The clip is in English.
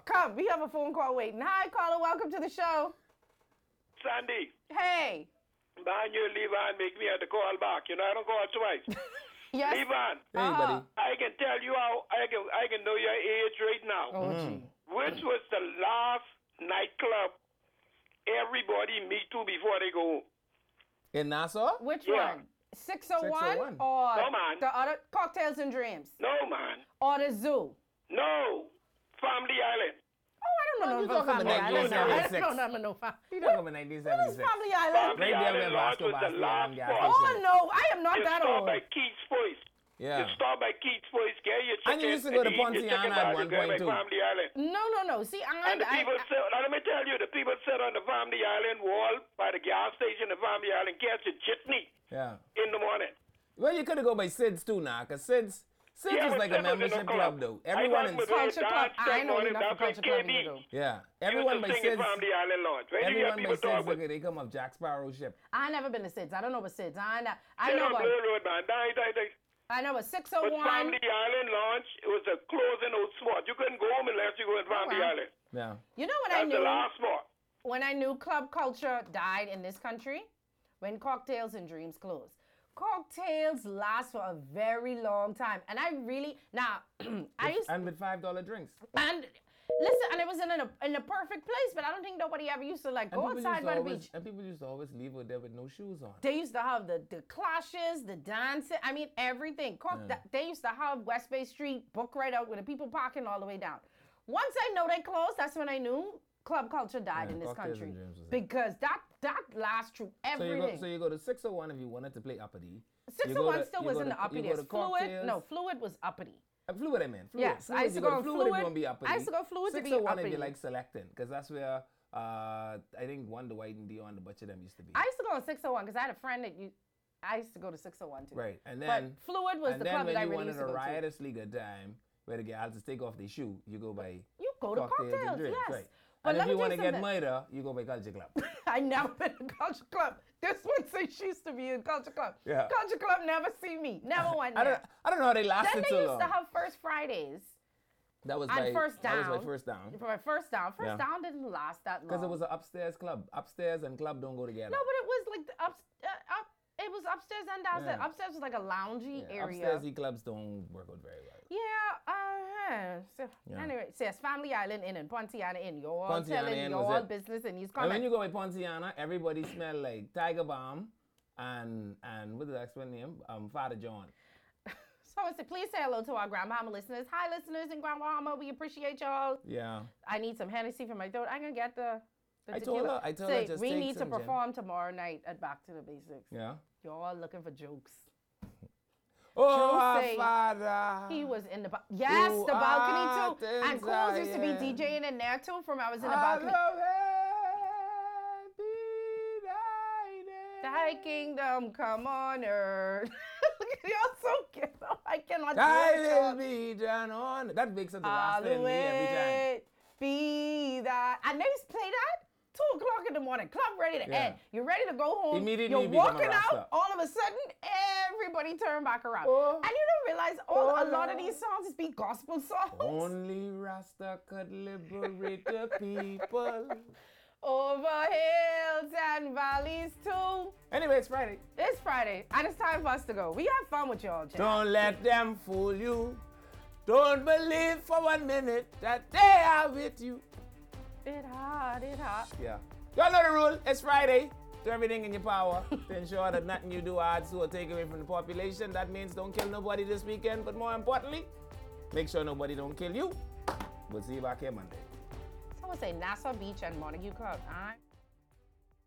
Come, we have a phone call waiting. Hi, caller. Welcome to the show. Sandy, Hey. man, you leave on, make me have to call back. You know, I don't call twice. Yes. Leave on. Hey, buddy. I can tell you how I can know your age right now. Oh, gee. Which was the last nightclub everybody meet to before they go home? In Nassau? Which Yeah. one? 601 601. or No, man. the other Cocktails and Dreams No, man. or the Zoo? No. Family Island. Oh, I don't know Well, you nothing about talking Family about Island. I 1976. don't know nothing about You talking about What is 1976. Family Island? Family Right there Island where Lodge Vasco was the Basquiat last and gas spot. Oh, no, I am not You that stop old. by Keith's Voice. Yeah. You stop by Keith's Voice, get your chicken. And you used to go to eat your Pontiana chicken at bar, one you go point, by too. Family Island. No. See, And the people sit, now let me tell you, the people sit on the Family Island wall by the gas station of Family Island, catch a jitney Yeah. in the morning. Well, you could have go by Sid's too now, because Sid's Yeah, is but like Sid a was in membership the club, though. Everyone in with Culture the Club. dance I that know morning, enough that's for Culture like Club, KB. you know. Yeah. He Everyone used by to sing in Sid's. Family Island Lodge. Where do you hear Everyone by people talk Sid's, about? they come up Jack Sparrow ship. I never been to Sid's. I don't know what Sid's. I know Sit on about Blue Road, man. I know a But 601. Family Island Lodge, it was a closing out spot. You couldn't go home unless you go in Family wow. Island. Yeah. You know what That's I the knew? last spot. When I knew club culture died in this country, when Cocktails and Dreams closed. Cocktails last for a very long time, and I really I used And with $5 drinks. and listen, and it was in a perfect place, but I don't think nobody ever used to like go people outside used to by the always- beach. And people used to always leave with there with no shoes on. They used to have the clashes, the dancing. I mean, everything. They used to have West Bay Street book right out with the people parking all the way down. Once I know they closed, that's when I knew club culture died Yeah, in this Cocktails country and Dreams was it. because that lasts through everything. So you go to 601 if you wanted to play uppity. 601 still was in the uppity. You go to Fluid, Cocktails. no, Fluid was uppity. Fluid, I mean. Fluid. Yes, I used to you go on Fluid if Fluid. you want to be uppity. I used to go Fluid to be 601 if uppity. you like selecting, because that's where I think Wonder White and Dion, the Butcher them used to be. I used to go on 601 because I had a friend I used to go to 601 too. Right, and then but Fluid was the club that I really used to when you go wanted a to. riotously good time, where the girls just take off their shoe, you go by You go to Cocktails and Cocktails, Drinks, yes. right. But And let if me you tell want to you get something. murder, you go by Culture Club. I never been to Culture Club. This one says she used to be in Culture Club. Yeah. Culture Club never see me. Never went I there. don't know how they Then lasted they so used long. to have First Fridays. That was and by First That was Down. by First Down. For my First Down. First Yeah. Down didn't last that long. Because it was an upstairs club. Upstairs and club don't go together. No, but it was like it was upstairs and downstairs. Yeah. Upstairs was like a loungy Yeah, area. upstairs clubs don't work out very well. Yeah, so anyway, it says Family Island Inn and Pontiana Inn. You're all Pontiana telling Inn your was all it. business and you And come when you go by Pontiana, everybody smell like Tiger Balm and what did I explain name? Father John. So I said, please say hello to our Grand Bahama listeners. Hi, listeners in Grand Bahama. We appreciate y'all. Yeah. I need some Hennessy for my throat. I'm going to get the I told tequila. her Say, just we take need to some gin. perform tomorrow night at Back to the Basics. Yeah. You're all looking for jokes. Oh, Joe our say Father. He was in the yes, Who the balcony art too. in And Coles used to be Zion. DJing in there too from I was in the balcony. Hallowed be thy name. Thy kingdom come on earth. You're so cute. I cannot Thy do will it. be done on. That makes such a rasta in me every time. Hallowed be thy. And they used to play that 2 o'clock in the morning. Club ready to Yeah. end. You're ready to go home. Immediately You're you become a walking out. Rasta. All of a sudden, everybody turn back around. Oh. And you don't realize a lot of these songs is be gospel songs. Only Rasta could liberate the people. Over hills and valleys too. Anyway, it's Friday. It's Friday, and it's time for us to go. We have fun with y'all, Jack. Don't let them fool you. Don't believe for 1 minute that they are with you. It hot, it hot. Yeah. Y'all know the rule. It's Friday. Do everything in your power to ensure that nothing you do adds to or take away from the population. That means don't kill nobody this weekend, but more importantly, make sure nobody don't kill you. We'll see you back here Monday. Someone say Nassau Beach and Montague Club. All right.